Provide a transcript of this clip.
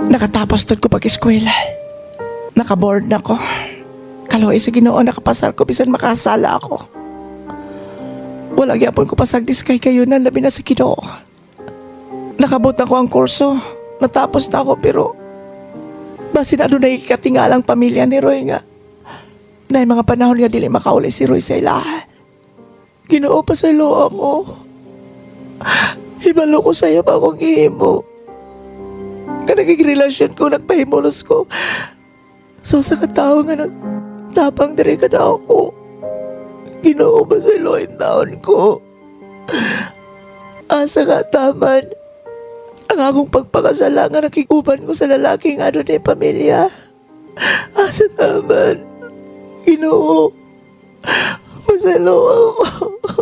Nakatapos tod ko pag-eskwela. Nakaboard na ko. Kaloy sa Ginoo nakapasar ko bisan makasala ako. Wala gyapon ko pasagdis kay kayo na labi na sa Ginoo. Nakabot na ko ang kurso. Natapos na ako pero basin na doon na ikatingalang pamilya ni Roy nga. Na mga panahon nga dili makauli si Roy sa ilahan. Ginoo pa sa ilo ako. Hibalo ko sa'yo pa akong ihimo. Kanaging relasyon ko, nagpahimulos ko. So sa katao nga nagtapang diri ka na ako. Ginoo ba sa iloin taon ko? Asa nga taman. Ang akong pagpakasala nga nakikuban ko sa lalaking ano ni pamilya. Asa taman. Ginoo. Masalo ako.